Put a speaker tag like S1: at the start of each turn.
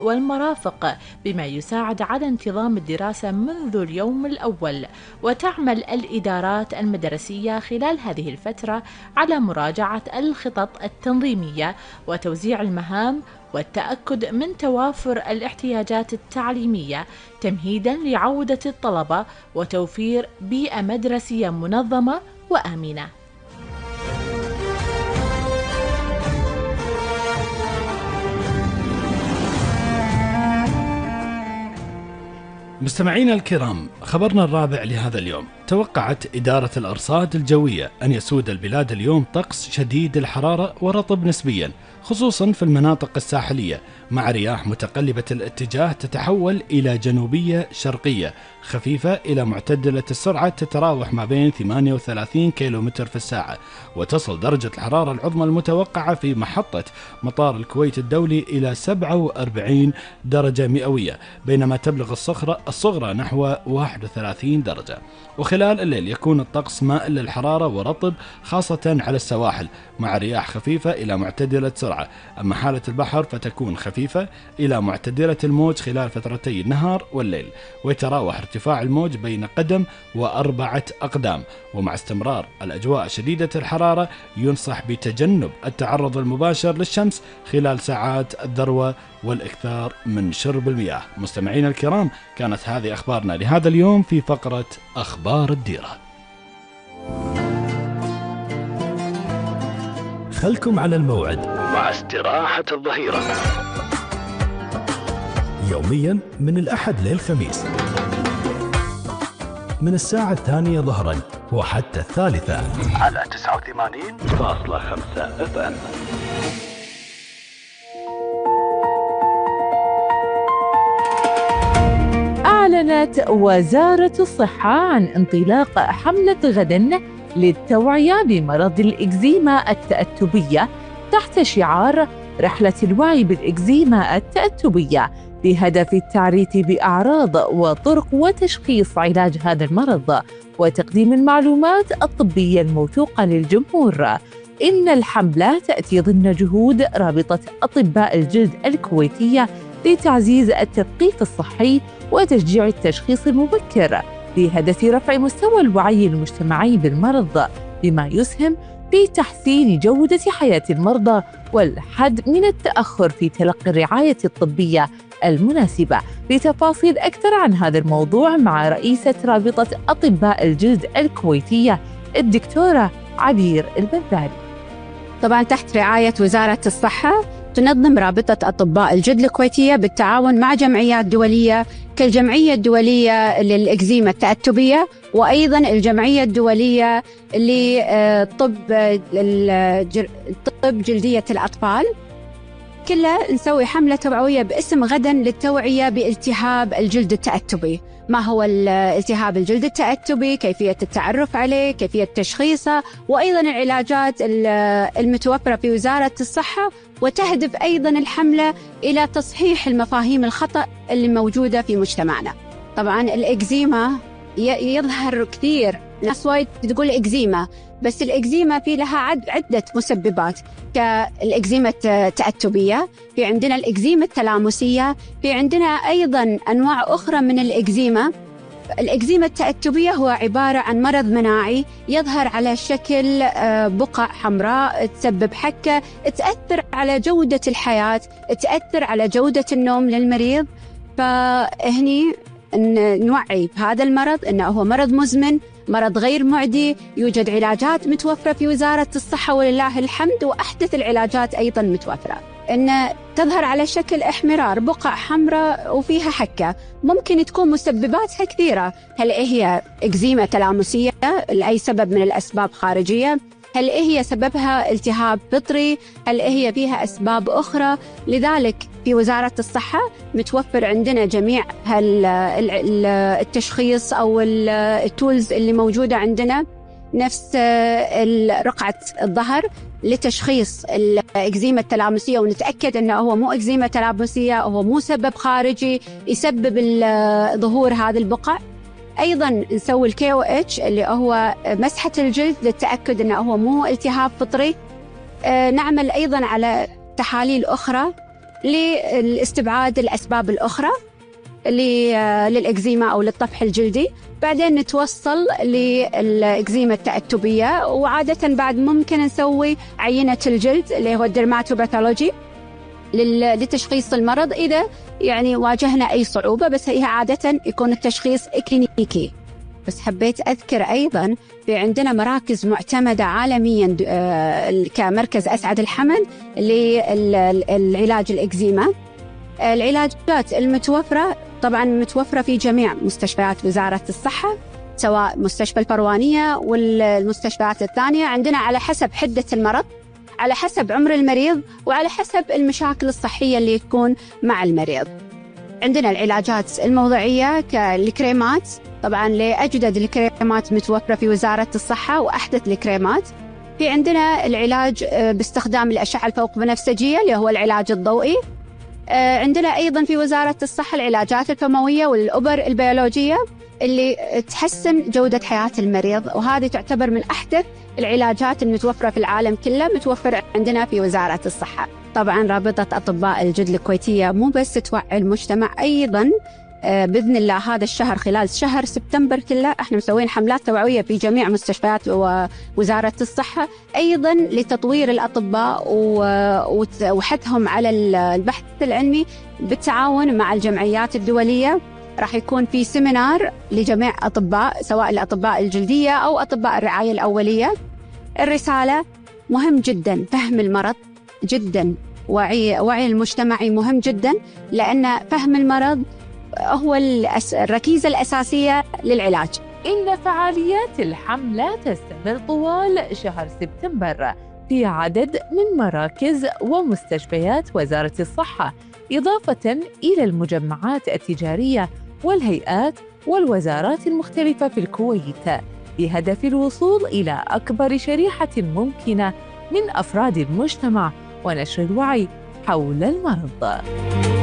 S1: والمرافق، بما يساعد على انتظام الدراسة منذ اليوم الأول. وتعمل الإدارات المدرسية خلال هذه الفترة على مراجعة الخطط التنظيمية وتوزيع المهام والتأكد من توافر الاحتياجات التعليمية، تمهيداً لعودة الطلبة وتوفير بيئة مدرسية منظمة وآمنة.
S2: مستمعينا الكرام، خبرنا الرابع لهذا اليوم: توقعت إدارة الأرصاد الجوية أن يسود البلاد اليوم طقس شديد الحرارة ورطب نسبيا، خصوصا في المناطق الساحلية، مع رياح متقلبة الاتجاه تتحول إلى جنوبية شرقية خفيفة إلى معتدلة السرعة، تتراوح ما بين 38 كيلومتر في الساعة، وتصل درجة الحرارة العظمى المتوقعة في محطة مطار الكويت الدولي إلى 47 درجة مئوية، بينما تبلغ الصغرى نحو 31 درجة. وخلال الليل يكون الطقس مائل للحرارة ورطب خاصة على السواحل، مع رياح خفيفة إلى معتدلة سرعة. أما حالة البحر فتكون خفيفة إلى معتدلة الموج خلال فترتي النهار والليل، ويتراوح ارتفاع الموج بين قدم و4 أقدام. ومع استمرار الأجواء شديدة الحرارة ينصح بتجنب التعرض المباشر للشمس خلال ساعات الذروة والإكثار من شرب المياه. مستمعين الكرام، كانت هذه أخبارنا لهذا اليوم في فقرة أخبار الديرة.
S3: خلكم على الموعد
S2: مع استراحة الظهيرة
S3: يوميا من الأحد للخميس من الساعة 2 ظهرا وحتى 3
S2: على 89.5 FM.
S1: أعلنت وزارة الصحة عن انطلاق حملة غد للتوعية بمرض الإكزيما التأتبية تحت شعار رحلة الوعي بالإكزيما التأتبية، بهدف التعريف بأعراض وطرق وتشخيص علاج هذا المرض وتقديم المعلومات الطبية الموثوقة للجمهور. إن الحملة تأتي ضمن جهود رابطة أطباء الجلد الكويتية لتعزيز التثقيف الصحي وتشجيع التشخيص المبكر، بهدف رفع مستوى الوعي المجتمعي بالمرض، بما يسهم في تحسين جودة حياة المرضى والحد من التأخر في تلقي الرعاية الطبية المناسبة. لتفاصيل أكثر عن هذا الموضوع مع رئيسة رابطة أطباء الجلد الكويتية الدكتورة عبير البذاري.
S4: طبعا تحت رعاية وزارة الصحة تنظم رابطة أطباء الجلد الكويتية بالتعاون مع جمعيات دولية كالجمعية الدولية للإكزيما التأتبية، وأيضا الجمعية الدولية لطب جلدية الأطفال، كلها نسوي حملة توعوية باسم غدا للتوعية بالتهاب الجلد التأتبي. ما هو التهاب الجلد التأتبي، كيفية التعرف عليه، كيفية تشخيصه، وأيضا العلاجات المتوفرة في وزارة الصحة. وتهدف أيضا الحملة إلى تصحيح المفاهيم الخطأ اللي موجودة في مجتمعنا. طبعا الإكزيما يظهر كثير، ناس وايد تقول إكزيما، بس الإكزيما في لها عدة مسببات، كالإكزيما التأتبية، في عندنا الإكزيما التلامسية، في عندنا أيضا أنواع أخرى من الإكزيما. الإكزيما التأتبية هو عبارة عن مرض مناعي يظهر على شكل بقع حمراء، تسبب حكة، تأثر على جودة الحياة، تأثر على جودة النوم للمريض. فهني نوعي بهذا المرض إنه هو مرض مزمن، مرض غير معدي، يوجد علاجات متوفرة في وزارة الصحة ولله الحمد، وأحدث العلاجات أيضا متوفرة. إن تظهر على شكل احمرار، بقع حمراء وفيها حكة، ممكن تكون مسبباتها كثيرة. هل هي إكزيما تلامسية لأي سبب من الأسباب خارجية؟ هل هي سببها التهاب فطري؟ هل هي فيها أسباب أخرى؟ لذلك في وزارة الصحة متوفر عندنا جميع التشخيص أو التولز اللي موجودة عندنا، نفس رقعة الظهر لتشخيص الإكزيما التلامسية، ونتأكد أنه هو مو إكزيما تلامسية، هو مو سبب خارجي يسبب ظهور هذا البقع. أيضا نسوي الKOH اللي هو مسحة الجلد للتأكد أنه هو مو التهاب فطري. نعمل أيضا على تحاليل أخرى لاستبعاد الأسباب الأخرى للإكزيما أو للطفح الجلدي. بعدين نتوصل للإكزيما التأتبية، وعادة بعد ممكن نسوي عينة الجلد اللي هو الدرماتوباثولوجي لتشخيص المرض إذا يعني واجهنا أي صعوبة، بس هي عادة يكون التشخيص كلينيكي. بس حبيت أذكر أيضاً في عندنا مراكز معتمدة عالمياً كمركز أسعد الحمد للعلاج الإكزيما. العلاجات المتوفرة طبعاً متوفرة في جميع مستشفيات وزارة الصحة، سواء مستشفى البروانية والمستشفيات الثانية. عندنا على حسب حدة المرض، على حسب عمر المريض، وعلى حسب المشاكل الصحية اللي تكون مع المريض. عندنا العلاجات الموضعية كالكريمات، طبعاً لأجدد الكريمات متوفرة في وزارة الصحة وأحدث الكريمات. في عندنا العلاج باستخدام الأشعة الفوق بنفسجية اللي هو العلاج الضوئي. عندنا أيضاً في وزارة الصحة العلاجات الفموية والإبر البيولوجية اللي تحسن جودة حياة المريض، وهذه تعتبر من أحدث العلاجات المتوفرة في العالم كله، متوفرة عندنا في وزارة الصحة. طبعاً رابطة أطباء الجلد الكويتية مو بس توعي المجتمع، أيضاً بإذن الله هذا الشهر خلال شهر سبتمبر كله احنا مسوين حملات توعوية في جميع مستشفيات ووزارة الصحة، أيضاً لتطوير الأطباء وحثهم على البحث العلمي بالتعاون مع الجمعيات الدولية. راح يكون في سيمينار لجميع أطباء، سواء الأطباء الجلدية أو أطباء الرعاية الأولية. الرسالة مهم جداً فهم المرض، جداً وعي المجتمعي مهم جداً، لأن فهم المرض هو الركيزة الأساسية للعلاج.
S1: إن فعاليات الحملة تستمر طوال شهر سبتمبر في عدد من مراكز ومستشفيات وزارة الصحة، إضافة إلى المجمعات التجارية والهيئات والوزارات المختلفة في الكويت، بهدف الوصول إلى أكبر شريحة ممكنة من أفراد المجتمع ونشر الوعي حول المرض.